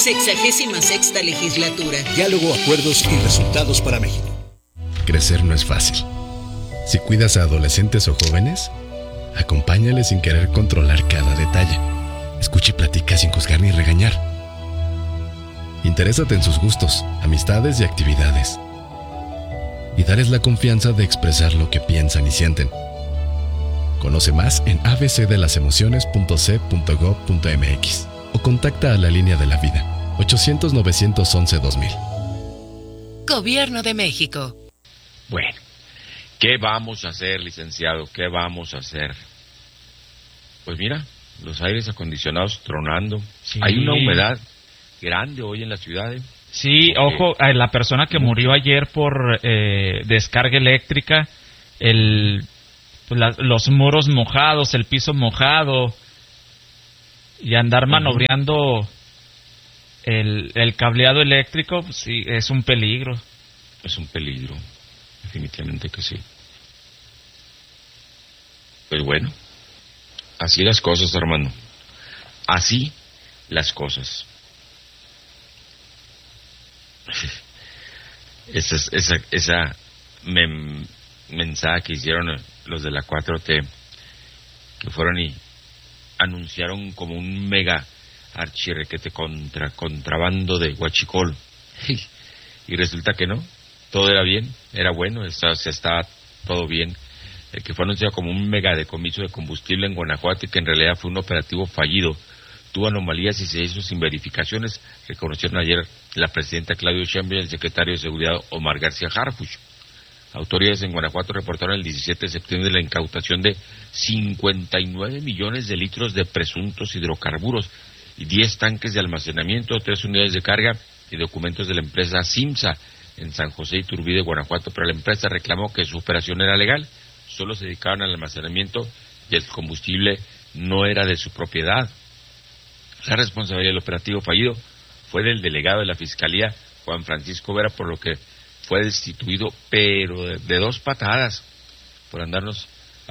66ª legislatura. Diálogo, acuerdos y resultados para México. Crecer no es fácil. Si cuidas a adolescentes o jóvenes, acompáñales sin querer controlar cada detalle. Escucha y platica sin juzgar ni regañar. Interésate en sus gustos, amistades y actividades. Y darles la confianza de expresar lo que piensan y sienten. Conoce más en abcdelasemociones.c.gov.mx o contacta a la línea de la vida 800-911-2000. Gobierno de México. Bueno, ¿qué vamos a hacer, licenciado? ¿Qué vamos a hacer? Pues mira, los aires acondicionados tronando. Sí. Hay una humedad grande hoy en la ciudad. Sí, ojo, la persona que murió ayer por descarga eléctrica, los muros mojados, el piso mojado, y andar manobreando el cableado eléctrico, pues sí, es un peligro. Es un peligro, definitivamente que sí. Pues bueno, así las cosas, hermano. Así las cosas. Esa mensaje que hicieron los de la 4T, que fueron y anunciaron como un mega archirrequete contrabando de huachicol, y resulta que no, todo era bien, era bueno, estaba todo bien. El que fue anunciado como un mega decomiso de combustible en Guanajuato y que en realidad fue un operativo fallido, tuvo anomalías y se hizo sin verificaciones, reconocieron ayer la presidenta Claudia Sheinbaum y el secretario de Seguridad Omar García Harfuch. Autoridades en Guanajuato reportaron el 17 de septiembre la incautación de 59 millones de litros de presuntos hidrocarburos y 10 tanques de almacenamiento, 3 unidades de carga y documentos de la empresa Simsa en San José Iturbide, Guanajuato, pero la empresa reclamó que su operación era legal, solo se dedicaban al almacenamiento y el combustible no era de su propiedad. La responsabilidad del operativo fallido fue del delegado de la Fiscalía, Juan Francisco Vera, por lo que fue destituido, pero de 2 patadas, por andarnos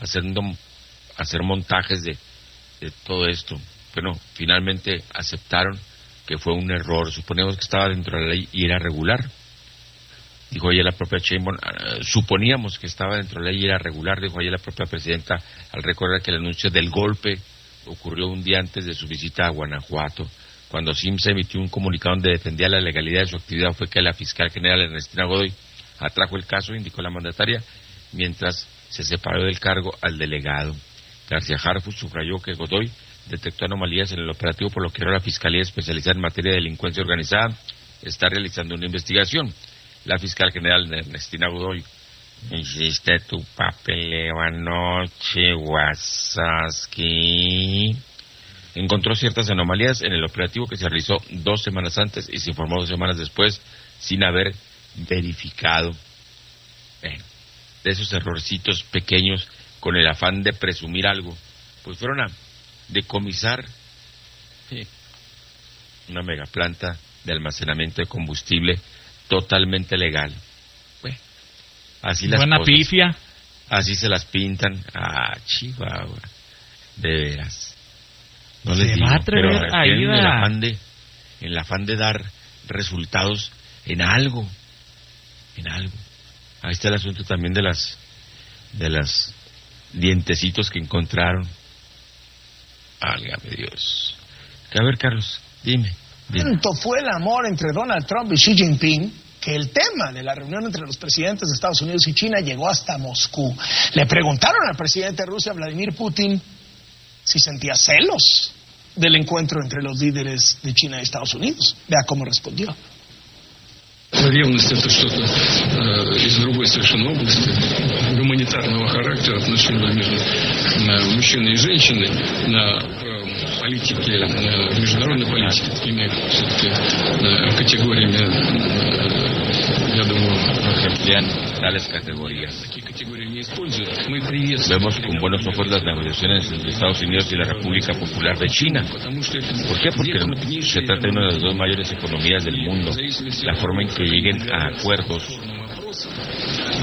hacer montajes de todo esto. Bueno, finalmente aceptaron que fue un error. Suponemos que estaba dentro de la ley y era regular. Dijo ayer la propia Sheinbaum, suponíamos que estaba dentro de la ley y era regular, dijo ayer la propia presidenta, al recordar que el anuncio del golpe ocurrió un día antes de su visita a Guanajuato. Cuando Simsa emitió un comunicado donde defendía la legalidad de su actividad, fue que la fiscal general Ernestina Godoy atrajo el caso, indicó la mandataria, mientras se separó del cargo al delegado. García Harfuch subrayó que Godoy detectó anomalías en el operativo, por lo que ahora la Fiscalía Especializada en Materia de Delincuencia Organizada está realizando una investigación. La fiscal general Ernestina Godoy: hiciste tu papeleo anoche, Wasaski. Encontró ciertas anomalías en el operativo que se realizó 2 semanas antes y se informó 2 semanas después sin haber verificado. De esos errorcitos pequeños con el afán de presumir algo, pues fueron a decomisar una megaplanta de almacenamiento de combustible totalmente legal. Bueno, así las buena cosas. Pifia. Así se las pintan. Chihuahua. De veras. No les digo, pero tienen el afán de dar resultados en algo. Ahí está el asunto también de las dientecitos que encontraron. Válgame Dios. A ver, Carlos, dime. Tanto fue el amor entre Donald Trump y Xi Jinping que el tema de la reunión entre los presidentes de Estados Unidos y China llegó hasta Moscú. Le preguntaron al presidente de Rusia, Vladimir Putin, si sentía celos del encuentro entre los líderes de China y Estados Unidos. Vea cómo respondió. Ревность — это что-то из другой совершенно области, гуманитарного характера, отношений между мужчиной и женщиной на политике, международной политике, такими все-таки категориями, я думаю, tales categorías. Vemos con buenos ojos las negociaciones entre Estados Unidos y la República Popular de China. ¿Por qué? Porque se trata de una de las 2 mayores economías del mundo. La forma en que lleguen a acuerdos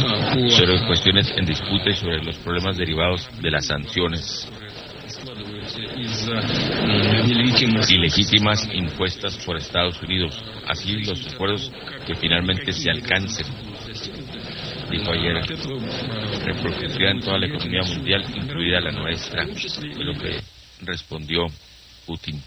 sobre cuestiones en disputa y sobre los problemas derivados de las sanciones. ilegítimas impuestas por Estados Unidos. Así los acuerdos que finalmente se alcancen, dijo ayer, repercutirá en toda la economía mundial, incluida la nuestra, de lo que respondió Putin.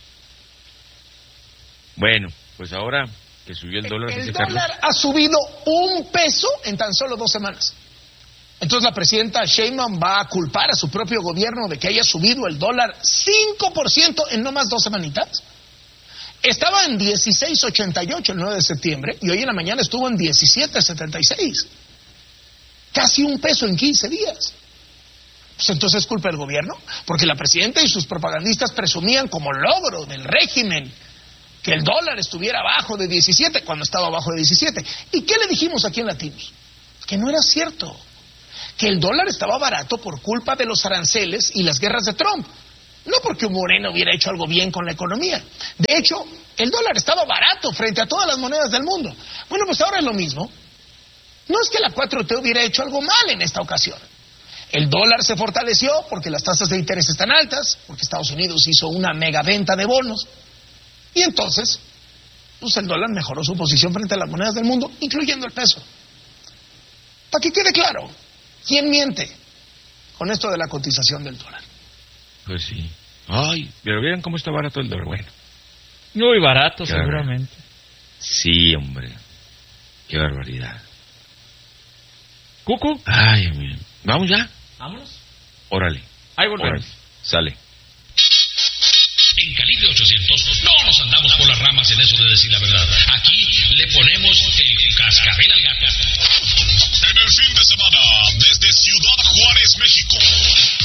Bueno, pues ahora que subió el dólar... El dólar ha subido $1 en tan solo 2 semanas. Entonces la presidenta Sheinbaum va a culpar a su propio gobierno de que haya subido el dólar 5% en no más 2 semanitas. Estaba en 16.88 el 9 de septiembre y hoy en la mañana estuvo en 17.76. Casi $1 en 15 días. Pues entonces es culpa del gobierno, porque la presidenta y sus propagandistas presumían como logro del régimen que el dólar estuviera abajo de 17 cuando estaba abajo de 17. ¿Y qué le dijimos aquí en Latinos? Que no era cierto, que el dólar estaba barato por culpa de los aranceles y las guerras de Trump, no porque un moreno hubiera hecho algo bien con la economía. De hecho, el dólar estaba barato frente a todas las monedas del mundo. Bueno, pues ahora es lo mismo. No es que la 4T hubiera hecho algo mal en esta ocasión. El dólar se fortaleció porque las tasas de interés están altas, porque Estados Unidos hizo una mega venta de bonos. Y entonces, pues el dólar mejoró su posición frente a las monedas del mundo, incluyendo el peso. Para que quede claro, ¿quién miente con esto de la cotización del dólar? Pues sí. Ay, pero vieran cómo está barato el dólar. Bueno. Muy barato, Qué seguramente. Sí, hombre. Qué barbaridad. ¿Cucu? Ay, amigo. ¿Vamos ya? Vámonos. Órale. Ahí volvemos. Órale. Sale. En Calibre 800 no nos andamos por las ramas en eso de decir la verdad. Aquí le ponemos el cascabel al gato. En el fin de semana, desde Ciudad Juárez, México.